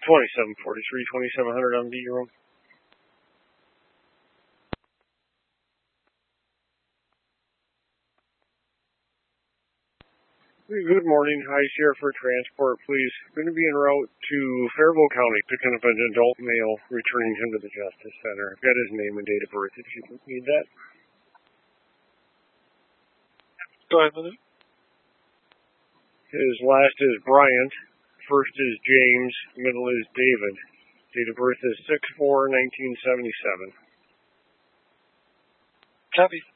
2743, 2700 on B room. Good morning. Hi, Sheriff for transport, please. Going to be en route to Faribault County, picking up an adult male, returning him to the Justice Center. I've got his name and date of birth if you need that. Go ahead with it. His last is Bryant, first is James, middle is David. Date of birth is 6/4/1977. Copy.